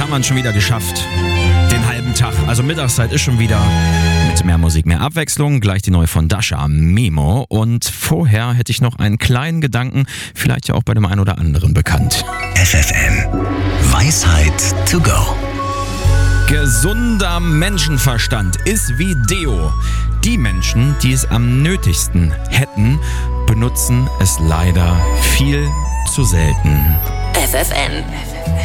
haben wir schon wieder geschafft. Den halben Tag. Also Mittagszeit ist schon wieder mit mehr Musik, mehr Abwechslung. Gleich die neue von Dasha, Memo. Und vorher hätte ich noch einen kleinen Gedanken, vielleicht ja auch bei dem einen oder anderen bekannt. FFN. Weisheit to go. Gesunder Menschenverstand ist wie Deo. Die Menschen, die es am nötigsten hätten, benutzen es leider viel zu selten. FFN.